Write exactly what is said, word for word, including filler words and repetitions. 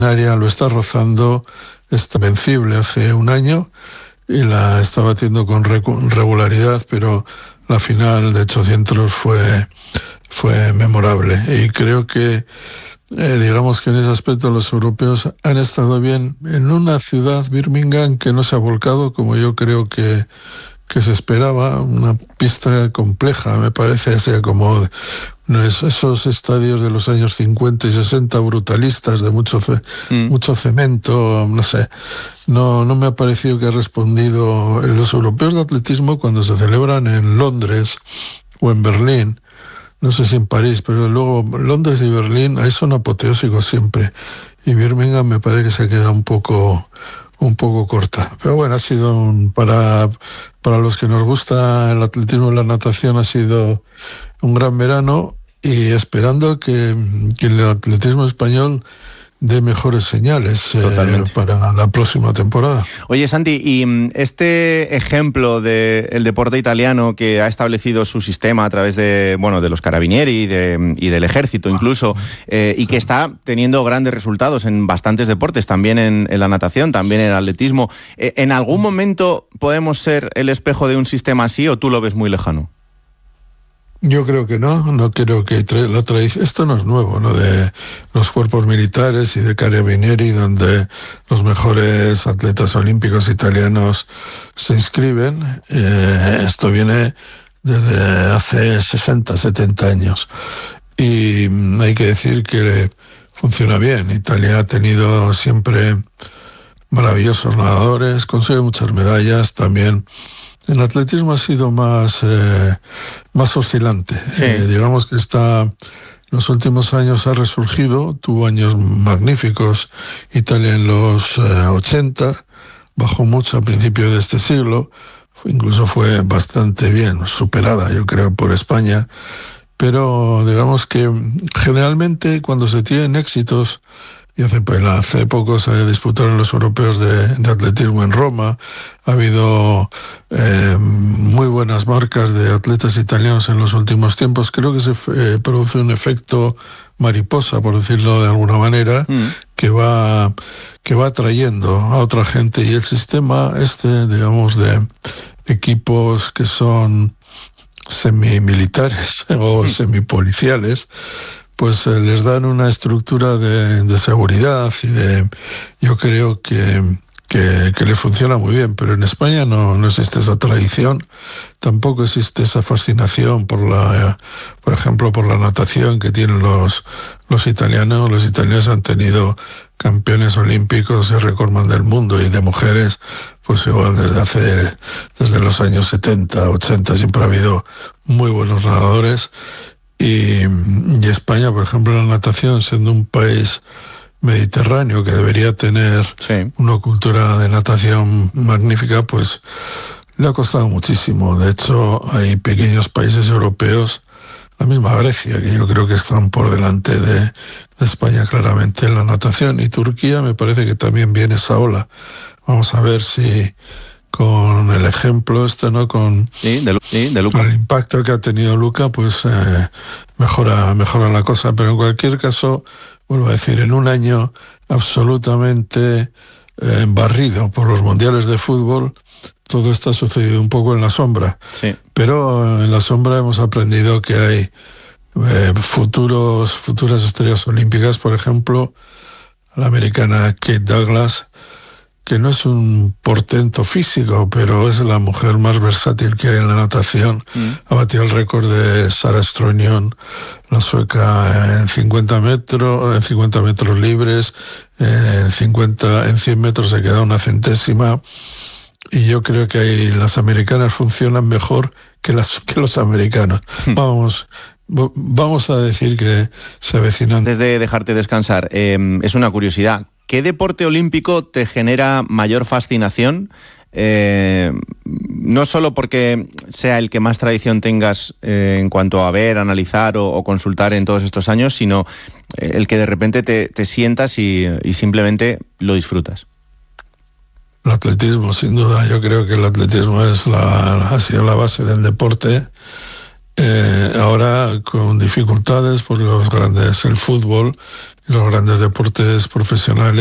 lo está rozando, está vencible hace un año y la está batiendo con regularidad, pero la final de ochocientos fue, fue memorable. Y creo que, eh, digamos que en ese aspecto los europeos han estado bien en una ciudad, Birmingham, que no se ha volcado como yo creo que, que se esperaba, una pista compleja, me parece, así como esos estadios de los años cincuenta y sesenta brutalistas de mucho ce- mm. mucho cemento, no sé, no, no me ha parecido que ha respondido. Los europeos de atletismo, cuando se celebran en Londres o en Berlín, no sé si en París, pero luego Londres y Berlín, ahí son apoteósicos siempre, y Birmingham me parece que se queda un poco un poco corta, pero bueno, ha sido un, para, para los que nos gusta el atletismo y la natación, ha sido un gran verano, y esperando que, que el atletismo español dé mejores señales eh, para la próxima temporada. Oye, Santi, y este ejemplo del deporte italiano que ha establecido su sistema a través de, bueno, de los carabinieri y, de, y del ejército incluso, eh, y sí. que está teniendo grandes resultados en bastantes deportes, también en, en la natación, también en el atletismo, eh, ¿en algún momento podemos ser el espejo de un sistema así o tú lo ves muy lejano? Yo creo que no, no creo que tra- la tradición, esto no es nuevo, ¿no? De los cuerpos militares y de carabinieri, donde los mejores atletas olímpicos italianos se inscriben. Eh, esto viene desde hace sesenta, setenta años. Y hay que decir que funciona bien. Italia ha tenido siempre maravillosos nadadores, consigue muchas medallas también. El atletismo ha sido más, eh, más oscilante. Sí. Eh, digamos que está, en los últimos años ha resurgido, tuvo años magníficos Italia en los eh, ochenta, bajó mucho a principios de este siglo, incluso fue bastante bien superada, yo creo, por España, pero digamos que generalmente cuando se tienen éxitos, y hace, hace poco se disputaron los europeos de, de atletismo en Roma, ha habido eh, muy buenas marcas de atletas italianos en los últimos tiempos. Creo que se eh, produce un efecto mariposa, por decirlo de alguna manera, mm. que va que va atrayendo a otra gente, y el sistema este, digamos, de equipos que son semimilitares o mm. semipoliciales, pues eh, les dan una estructura de, de seguridad y de, yo creo que, que, que les funciona muy bien, pero en España no, no existe esa tradición, tampoco existe esa fascinación por la, por ejemplo, por la natación que tienen los, los italianos. Los italianos han tenido campeones olímpicos y recordman del mundo, y de mujeres, pues igual desde hace, desde los años setenta, ochenta, siempre ha habido muy buenos nadadores. Y, y España, por ejemplo, la natación, siendo un país mediterráneo que debería tener sí. una cultura de natación magnífica, pues le ha costado muchísimo. De hecho, hay pequeños países europeos, la misma Grecia, que yo creo que están por delante de, de España claramente en la natación, y Turquía me parece que también viene esa ola. Vamos a ver si con el ejemplo este, ¿no? Con, sí, de, sí, de Luca. Con el impacto que ha tenido Luca, pues eh, mejora, mejora la cosa. Pero en cualquier caso, vuelvo a decir, en un año absolutamente eh, barrido por los mundiales de fútbol, todo esto ha sucedido un poco en la sombra. Sí. Pero en la sombra hemos aprendido que hay eh, futuros, futuras estrellas olímpicas, por ejemplo, la americana Kate Douglas, que no es un portento físico, pero es la mujer más versátil que hay en la natación. Mm. Ha batido el récord de Sara Stronion, la sueca, en cincuenta metros, en cincuenta metros libres, en cincuenta, en cien metros se queda una centésima. Y yo creo que ahí las americanas funcionan mejor que las que los americanos. Mm. Vamos. Vamos a decir que se avecinan. Antes de dejarte descansar, eh, es una curiosidad. ¿Qué deporte olímpico te genera mayor fascinación? Eh, no solo porque sea el que más tradición tengas eh, en cuanto a ver, analizar o, o consultar en todos estos años, sino el que de repente te, te sientas y, y simplemente lo disfrutas. El atletismo, sin duda. Yo creo que el atletismo es la, ha sido la base del deporte. Eh, ahora con dificultades por los grandes, el fútbol, los grandes deportes profesionales